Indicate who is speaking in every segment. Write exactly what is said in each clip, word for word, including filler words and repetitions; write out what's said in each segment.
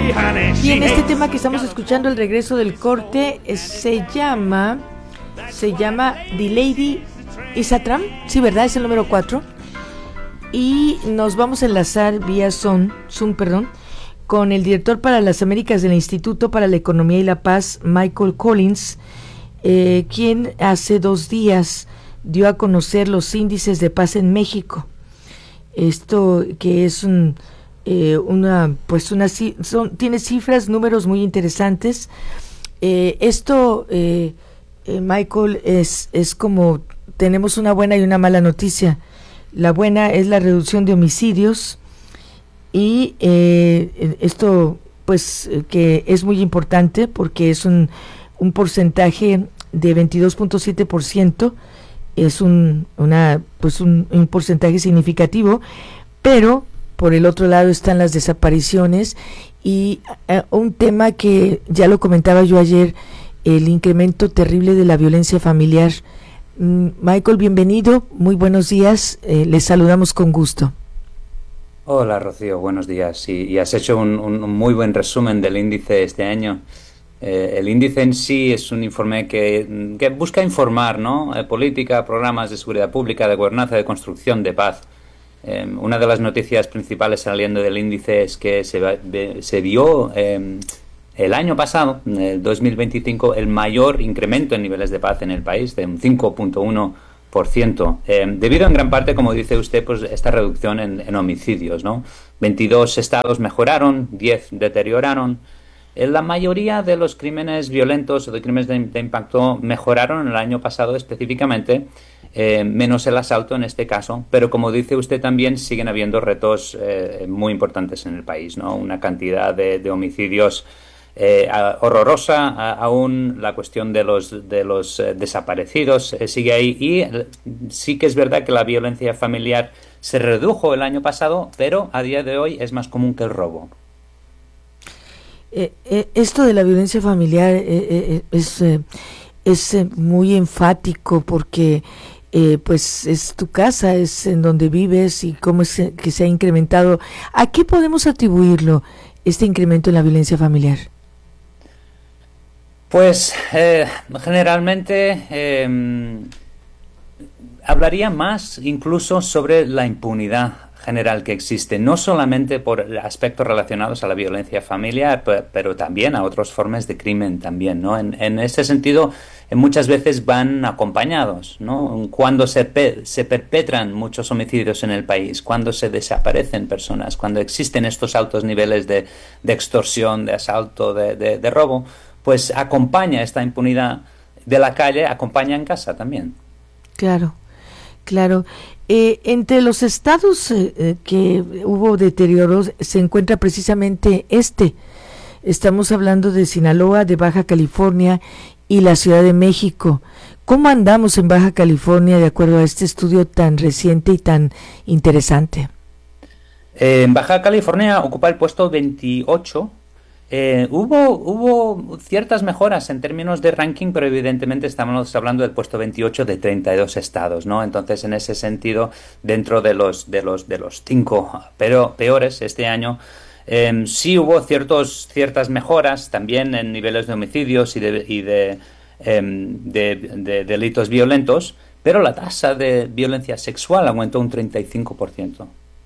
Speaker 1: Y en este tema que estamos escuchando, el regreso del corte, eh, se llama, se llama The Lady Is a Tramp, sí, ¿verdad? Es el número cuatro. Y nos vamos a enlazar vía Zoom, Zoom, perdón, con el director para las Américas del Instituto para la Economía y la Paz, Michael Collins, eh, quien hace dos días dio a conocer los índices de paz en México. Esto que es un, eh, una, pues una, son, tiene cifras, números muy interesantes. Eh, esto, eh, eh, Michael, es, es como tenemos una buena y una mala noticia. La buena es la reducción de homicidios y eh, esto pues que es muy importante porque es un, un porcentaje de veintidós punto siete por ciento, es un una pues un, un porcentaje significativo, pero por el otro lado están las desapariciones y uh, un tema que ya lo comentaba yo ayer, el incremento terrible de la violencia familiar. Michael, bienvenido, muy buenos días, eh, les saludamos con gusto.
Speaker 2: Hola Rocío, buenos días. Y, y has hecho un, un muy buen resumen del índice este año. Eh, el índice en sí es un informe que, que busca informar, ¿no? Eh, política, programas de seguridad pública, de gobernanza, de construcción de paz. Eh, una de las noticias principales saliendo del índice es que se, se vio eh, el año pasado, en el dos mil veinticinco, el mayor incremento en niveles de paz en el país, de un cinco punto uno por ciento, eh, debido en gran parte, como dice usted, pues esta reducción en, en homicidios, ¿no? veintidós estados mejoraron, diez deterioraron. En la mayoría de los crímenes violentos o de crímenes de, de impacto mejoraron el año pasado específicamente, eh, menos el asalto en este caso, pero como dice usted también siguen habiendo retos eh, muy importantes en el país, ¿no? Una cantidad de, de homicidios Eh, horrorosa, a, aún la cuestión de los de los eh, desaparecidos eh, sigue ahí y eh, sí que es verdad que la violencia familiar se redujo el año pasado, pero a día de hoy es más común que el robo.
Speaker 1: Eh, eh, esto de la violencia familiar eh, eh, es eh, es eh, muy enfático porque eh, pues es tu casa, es en donde vives y cómo es que se ha incrementado. ¿A qué podemos atribuirlo, este incremento en la violencia familiar?
Speaker 2: Pues eh, generalmente eh, hablaría más incluso sobre la impunidad general que existe, no solamente por aspectos relacionados a la violencia familiar, pero también a otras formas de crimen también, ¿no? En, en ese sentido, muchas veces van acompañados, ¿no? Cuando se, pe se perpetran muchos homicidios en el país, cuando se desaparecen personas, cuando existen estos altos niveles de, de extorsión, de asalto, de, de, de robo, pues acompaña esta impunidad de la calle, acompaña en casa también.
Speaker 1: Claro, claro. Eh, entre los estados eh, que hubo deterioros se encuentra precisamente este. Estamos hablando de Sinaloa, de Baja California y la Ciudad de México. ¿Cómo andamos en Baja California de acuerdo a este estudio tan reciente y tan interesante?
Speaker 2: Eh, en Baja California ocupa el puesto veintiocho. Eh, hubo, hubo ciertas mejoras en términos de ranking, pero evidentemente estamos hablando del puesto veintiocho de treinta y dos estados, ¿no? Entonces, en ese sentido, dentro de los de los de los cinco pero peores este año, eh, sí hubo ciertos ciertas mejoras también en niveles de homicidios y de y de, eh, de, de delitos violentos, pero la tasa de violencia sexual aumentó un treinta y cinco por ciento.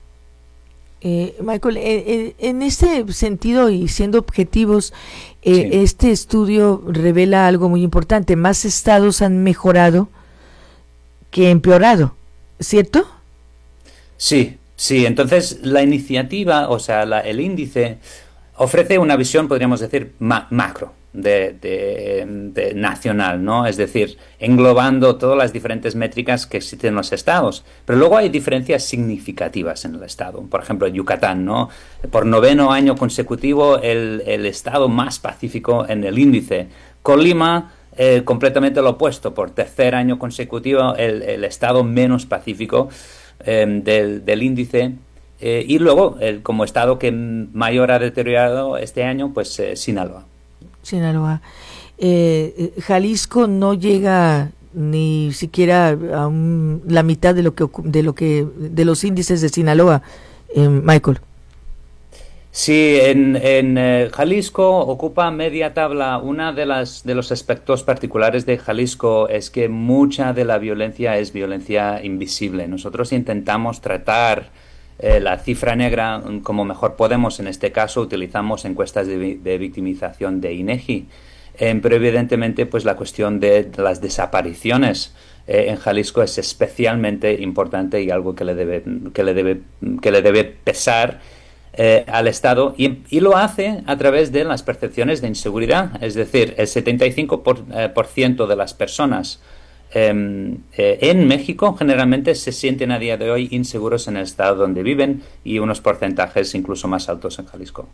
Speaker 1: Eh, Michael, eh, eh, en este sentido y siendo objetivos, eh, sí. Este estudio revela algo muy importante. Más estados han mejorado que empeorado, ¿cierto?
Speaker 2: Sí, sí. Entonces, la iniciativa, o sea, la, el índice ofrece una visión, podríamos decir, ma macro, de, de, de nacional, ¿no? Es decir, englobando todas las diferentes métricas que existen en los estados. Pero luego hay diferencias significativas en el estado. Por ejemplo, Yucatán, ¿no? Por noveno año consecutivo, el, el estado más pacífico en el índice. Colima, eh, completamente lo opuesto. Por tercer año consecutivo, el, el estado menos pacífico eh, del, del índice. Eh, y luego, el, como estado que mayor ha deteriorado este año, pues eh, Sinaloa.
Speaker 1: Sinaloa. Eh, Jalisco no llega ni siquiera a un, la mitad de lo que de lo que de los índices de Sinaloa, eh, Michael.
Speaker 2: Sí, en, en eh, Jalisco ocupa media tabla. Una de las de los aspectos particulares de Jalisco es que mucha de la violencia es violencia invisible. Nosotros intentamos tratar eh, la cifra negra como mejor podemos. En este caso utilizamos encuestas de, vi- de victimización de INEGI. Eh, pero evidentemente pues la cuestión de las desapariciones eh, en Jalisco es especialmente importante y algo que le debe que le debe que le debe pesar eh, al Estado y, y lo hace a través de las percepciones de inseguridad. Es decir, el setenta y cinco por ciento por, eh, por ciento de las personas eh, eh, en México generalmente se sienten a día de hoy inseguros en el estado donde viven y unos porcentajes incluso más altos en Jalisco.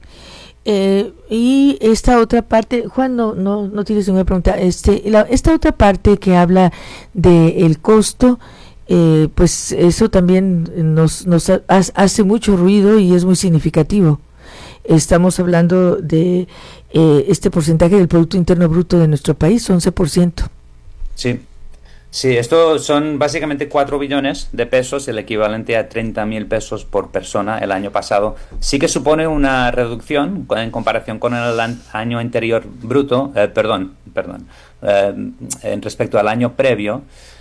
Speaker 1: Eh, y esta otra parte, Juan, no no, no tienes ninguna pregunta. Este, la, esta otra parte que habla de el costo, eh, pues eso también nos, nos ha- hace mucho ruido y es muy significativo. Estamos hablando de eh, este porcentaje del Producto Interno Bruto de nuestro país, once por ciento.
Speaker 2: Sí. Sí, esto son básicamente cuatro billones de pesos, el equivalente a treinta mil pesos por persona el año pasado. Sí que supone una reducción en comparación con el an- año anterior bruto, eh, perdón, perdón, eh, en respecto al año previo.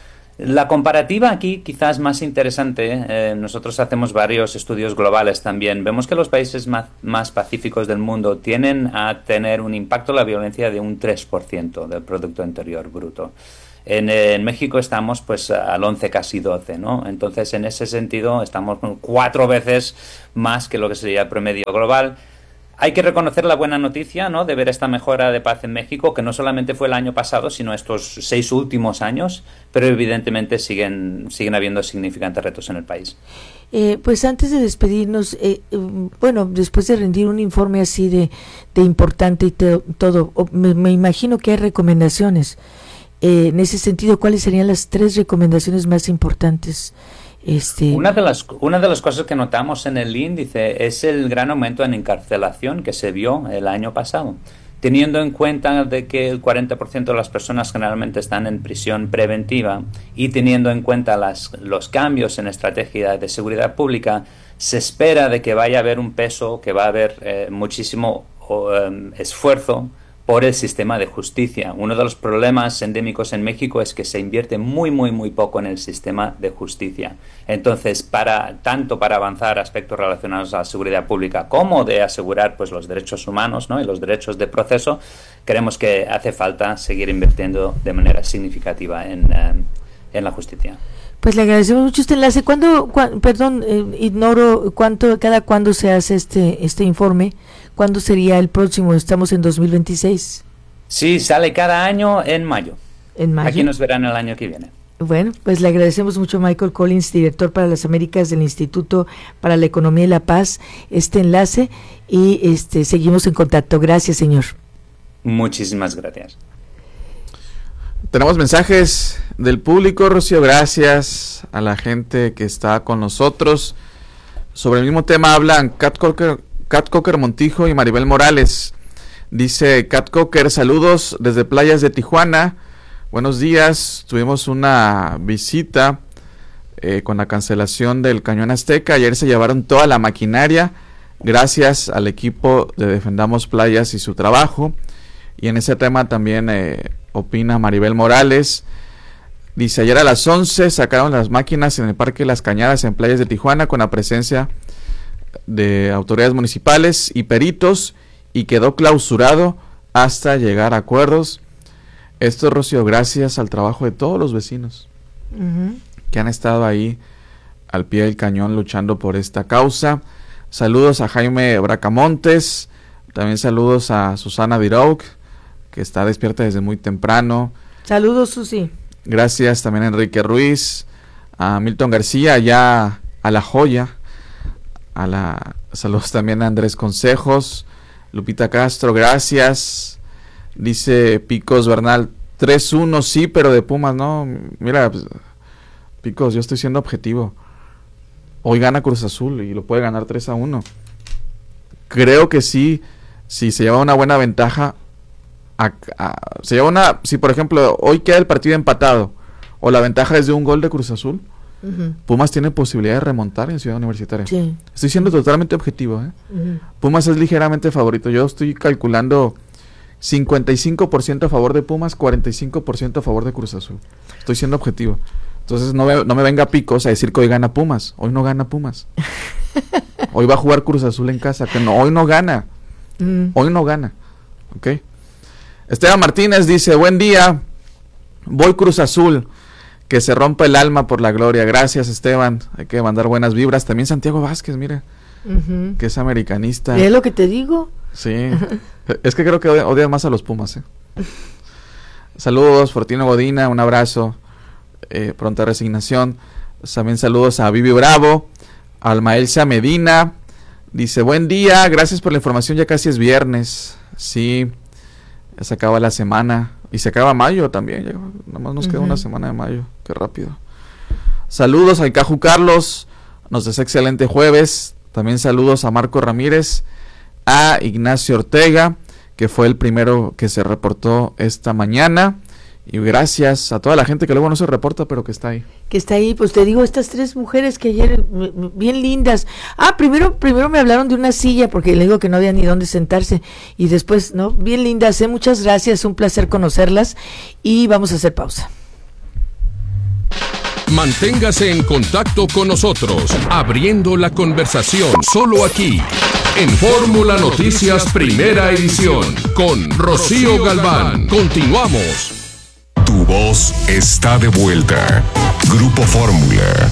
Speaker 2: La comparativa aquí quizás más interesante, eh, nosotros hacemos varios estudios globales también, vemos que los países más, más pacíficos del mundo tienen a tener un impacto en la violencia de un tres por ciento del Producto Interior Bruto. En, eh, en México estamos pues al once, casi doce, ¿no? Entonces, en ese sentido, estamos con cuatro veces más que lo que sería el promedio global. Hay que reconocer la buena noticia, ¿no?, de ver esta mejora de paz en México, que no solamente fue el año pasado, sino estos seis últimos años, pero evidentemente siguen, siguen habiendo significantes retos en el país.
Speaker 1: Eh, pues antes de despedirnos, eh, um, bueno, después de rendir un informe así de, de importante y te- todo, o- me, me imagino que hay recomendaciones. Eh, en ese sentido, ¿cuáles serían las tres recomendaciones más importantes? Este,
Speaker 2: Una de las, una de las cosas que notamos en el índice es el gran aumento en encarcelación que se vio el año pasado. Teniendo en cuenta de que el cuarenta por ciento de las personas generalmente están en prisión preventiva y teniendo en cuenta las, los cambios en estrategia de seguridad pública, se espera de que vaya a haber un peso, que va a haber eh, muchísimo o, em, esfuerzo por el sistema de justicia. Uno de los problemas endémicos en México es que se invierte muy, muy, muy poco en el sistema de justicia. Entonces, para tanto para avanzar aspectos relacionados a la seguridad pública como de asegurar pues los derechos humanos, ¿no?, y los derechos de proceso, creemos que hace falta seguir invirtiendo de manera significativa en, eh, en la justicia.
Speaker 1: pues le agradecemos mucho este enlace. ¿Cuándo, cua- perdón, eh, ignoro cuánto, cada cuándo se hace este, este informe? ¿Cuándo sería el próximo? Estamos en dos mil veintiséis,
Speaker 2: Sí, sale cada año en mayo.
Speaker 1: en mayo.
Speaker 2: Aquí nos verán el año que viene.
Speaker 1: Bueno, pues le agradecemos mucho a Michael Collins, director para las Américas del Instituto para la Economía y la Paz, este enlace y este seguimos en contacto. Gracias, señor.
Speaker 2: Muchísimas gracias.
Speaker 3: Tenemos mensajes del público, Rocío. Gracias a la gente que está con nosotros. Sobre el mismo tema hablan Cat Cocker, Cat Cocker Montijo y Maribel Morales. Dice Cat Cocker: saludos desde playas de Tijuana. Buenos días. Tuvimos una visita eh, con la cancelación del Cañón Azteca. Ayer se llevaron toda la maquinaria. Gracias al equipo de Defendamos Playas y su trabajo. Y en ese tema también eh, opina Maribel Morales. Dice: ayer a las once sacaron las máquinas en el Parque Las Cañadas en Playas de Tijuana con la presencia de autoridades municipales y peritos y quedó clausurado hasta llegar a acuerdos. Esto, Rocío, gracias al trabajo de todos los vecinos
Speaker 1: Uh-huh.
Speaker 3: que han estado ahí al pie del cañón luchando por esta causa. Saludos a Jaime Bracamontes, también saludos a Susana Virouk, que está despierta desde muy temprano.
Speaker 1: Saludos, Susi.
Speaker 3: Gracias también a Enrique Ruiz, a Milton García, ya a La Joya, a la saludos también a Andrés Consejos, Lupita Castro, gracias. Dice Picos Bernal, tres uno, sí, pero de Pumas, no. Mira, pues, Picos, yo estoy siendo objetivo. Hoy gana Cruz Azul y lo puede ganar tres a uno. Creo que sí, si se lleva una buena ventaja, a, a, se lleva una, si por ejemplo hoy queda el partido empatado o la ventaja es de un gol de Cruz Azul, Uh-huh. Pumas tiene posibilidad de remontar en Ciudad Universitaria.
Speaker 1: Sí.
Speaker 3: Estoy siendo totalmente objetivo, ¿eh? Uh-huh. Pumas es ligeramente favorito. Yo estoy calculando cincuenta y cinco por ciento a favor de Pumas, cuarenta y cinco por ciento a favor de Cruz Azul. Estoy siendo objetivo. Entonces no me, no me venga picos a decir que hoy gana Pumas. Hoy no gana Pumas. Hoy va a jugar Cruz Azul en casa. Que no, hoy no gana. Uh-huh. Hoy no gana. ¿Ok? Esteban Martínez dice, buen día. Voy Cruz Azul. Que se rompa el alma por la gloria. Gracias, Esteban. Hay que mandar buenas vibras. También Santiago Vázquez, mire. Uh-huh. Que es americanista.
Speaker 1: ¿Es lo que te digo?
Speaker 3: Sí. Es que creo que odias más a los Pumas, ¿eh? Saludos, Fortino Godina. Un abrazo. Eh, pronta resignación. También saludos a Vivi Bravo. A Almaelsa Medina. Dice, buen día. Gracias por la información. Ya casi es viernes. Sí. Ya se acaba la semana. Y se acaba mayo también, ya, nada más nos uh-huh. queda una semana de mayo, qué rápido. Saludos al Caju Carlos, nos desea excelente jueves. También saludos a Marco Ramírez, a Ignacio Ortega, que fue el primero que se reportó esta mañana. Y gracias a toda la gente que luego no se reporta, pero que está ahí.
Speaker 1: Que está ahí, pues te digo, estas tres mujeres que ayer, bien lindas. Ah, primero primero me hablaron de una silla, porque le digo que no había ni dónde sentarse. Y después, ¿no? Bien lindas, ¿eh? Muchas gracias, un placer conocerlas. Y vamos a hacer pausa.
Speaker 4: Manténgase en contacto con nosotros, abriendo la conversación, solo aquí, en Fórmula Noticias Primera Edición, con Rocío Galván. Continuamos.
Speaker 5: Tu voz está de vuelta. Grupo Fórmula.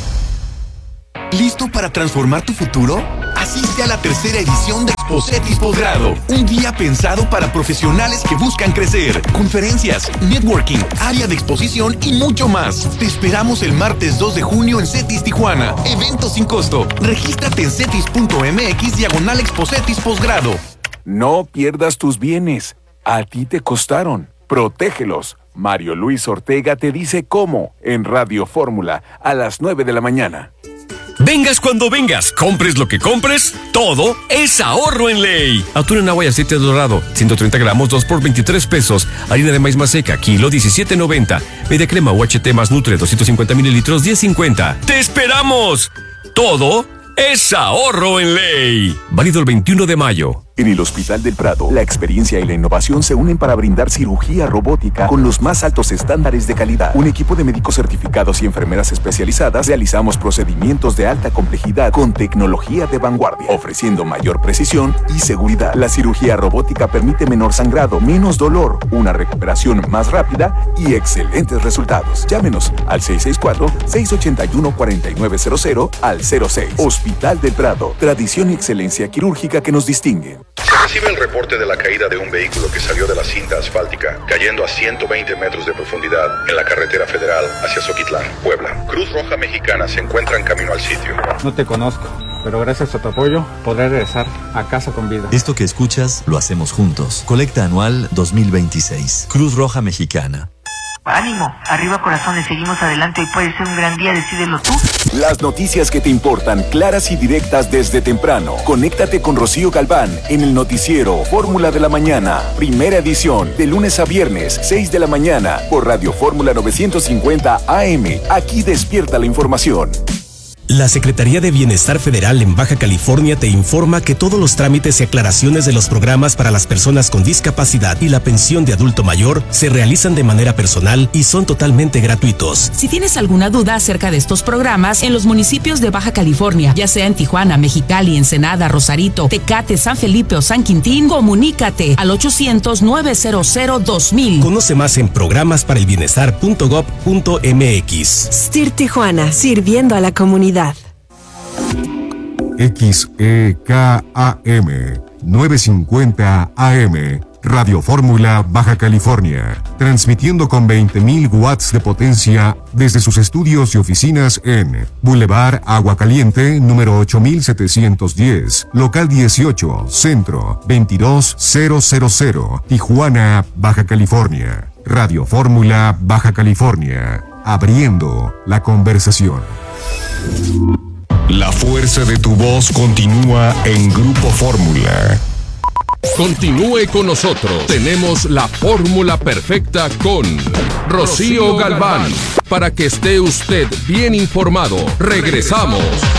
Speaker 6: ¿Listo para transformar tu futuro? Asiste a la tercera edición de Expocetis Posgrado, un día pensado para profesionales que buscan crecer. Conferencias, networking, área de exposición y mucho más. Te esperamos el martes dos de junio en CETIS Tijuana. Evento sin costo. Regístrate en cetis.mx diagonal Expocetis Posgrado.
Speaker 5: No pierdas tus bienes. A ti te costaron. Protégelos. Mario Luis Ortega te dice cómo en Radio Fórmula a las nueve de la mañana.
Speaker 7: Vengas cuando vengas, compres lo que compres, todo es ahorro en ley. Atún en agua y aceite dorado, ciento treinta gramos, dos por veintitrés pesos. Harina de maíz maseca, kilo, diecisiete noventa. Media crema U H T más Nutre, doscientos cincuenta mililitros, diez cincuenta. ¡Te esperamos! Todo es ahorro en ley. Válido el veintiuno de mayo.
Speaker 5: En el Hospital del Prado, la experiencia y la innovación se unen para brindar cirugía robótica con los más altos estándares de calidad. Un equipo de médicos certificados y enfermeras especializadas realizamos procedimientos de alta complejidad con tecnología de vanguardia, ofreciendo mayor precisión y seguridad. La cirugía robótica permite menor sangrado, menos dolor, una recuperación más rápida y excelentes resultados. Llámenos al seis seis cuatro, seis ocho uno, cuatro nueve cero cero al cero seis. Hospital del Prado, tradición y excelencia quirúrgica que nos distinguen.
Speaker 8: Se recibe el reporte de la caída de un vehículo que salió de la cinta asfáltica, cayendo a ciento veinte metros de profundidad en la carretera federal hacia Zoquitlán, Puebla. Cruz Roja Mexicana se encuentra en camino al sitio.
Speaker 9: No te conozco, pero gracias a tu apoyo podré regresar a casa con vida.
Speaker 10: Esto que escuchas lo hacemos juntos. Colecta anual dos mil veintiséis. Cruz Roja Mexicana.
Speaker 11: Ánimo, arriba corazones, seguimos adelante, hoy puede ser un gran día, decídelo tú.
Speaker 5: Las noticias que te importan, claras y directas desde temprano. Conéctate con Rocío Galván en el noticiero Fórmula de la Mañana, primera edición, de lunes a viernes, seis de la mañana, por Radio Fórmula novecientos cincuenta A M. Aquí despierta la información.
Speaker 12: La Secretaría de Bienestar Federal en Baja California te informa que todos los trámites y aclaraciones de los programas para las personas con discapacidad y la pensión de adulto mayor se realizan de manera personal y son totalmente gratuitos.
Speaker 13: Si tienes alguna duda acerca de estos programas en los municipios de Baja California, ya sea en Tijuana, Mexicali, Ensenada, Rosarito, Tecate, San Felipe o San Quintín, comunícate al ochocientos, nueve cero cero, dos mil.
Speaker 12: Conoce más en programas para el bienestar punto gov punto m x.
Speaker 14: S T I R Tijuana, sirviendo a la comunidad.
Speaker 15: X E K A M novecientos cincuenta A M, Radio Fórmula Baja California, transmitiendo con veinte mil watts de potencia desde sus estudios y oficinas en Boulevard Agua Caliente, número ocho mil setecientos diez, local dieciocho, centro, veintidós mil, Tijuana, Baja California. Radio Fórmula Baja California, abriendo la conversación.
Speaker 5: La fuerza de tu voz continúa en Grupo Fórmula.
Speaker 4: Continúe con nosotros. Tenemos la fórmula perfecta con Rocío Galván. Para que esté usted bien informado. Regresamos.